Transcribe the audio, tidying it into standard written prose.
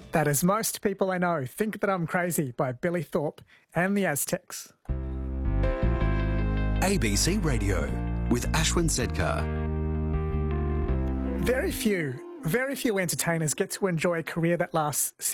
That is Most People I Know Think That I'm Crazy by Billy Thorpe and the Aztecs. ABC Radio with Ashwin Sedkar. Very few entertainers get to enjoy a career that lasts